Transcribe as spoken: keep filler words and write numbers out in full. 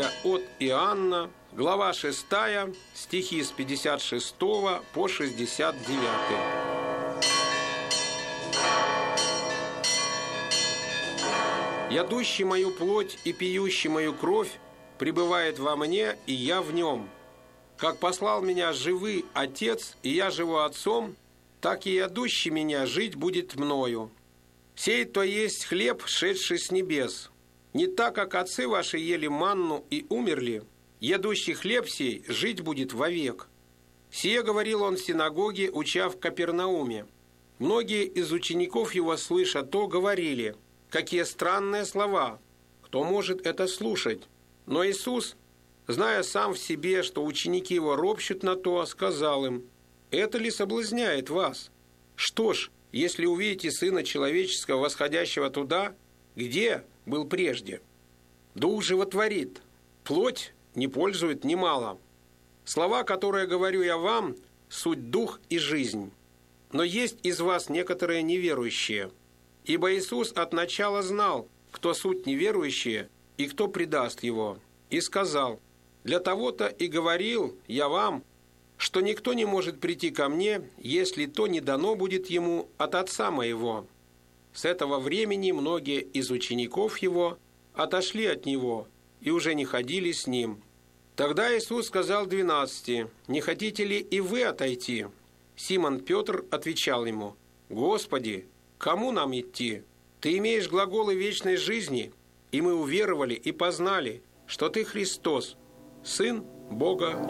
Евангелия от Иоанна, глава шестая, стихи с пятьдесят шестого по шестьдесят девятый. «Ядущий мою плоть и пьющий мою кровь пребывает во мне, и я в нем. Как послал меня живый Отец, и я живу Отцом, так и ядущий меня жить будет мною. Сей то есть хлеб, шедший с небес. Не так, как отцы ваши ели манну и умерли, ядущий хлеб сей жить будет вовек». Сие говорил он в синагоге, уча в Капернауме. Многие из учеников его, слыша то, говорили: «Какие странные слова! Кто может это слушать?» Но Иисус, зная сам в себе, что ученики его ропщут на то, сказал им: «Это ли соблазняет вас? Что ж, если увидите Сына Человеческого, восходящего туда, где был прежде? Дух животворит, плоть не пользует немало. Слова, которые говорю я вам, суть дух и жизнь. Но есть из вас некоторые неверующие». Ибо Иисус от начала знал, кто суть неверующие и кто предаст его, и сказал: «Для того-то и говорил я вам, что никто не может прийти ко мне, если то не дано будет ему от Отца моего». С этого времени многие из учеников его отошли от него и уже не ходили с ним. Тогда Иисус сказал двенадцати: «Не хотите ли и вы отойти?» Симон Петр отвечал ему: «Господи, кому нам идти? Ты имеешь глаголы вечной жизни, и мы уверовали и познали, что Ты Христос, Сын Бога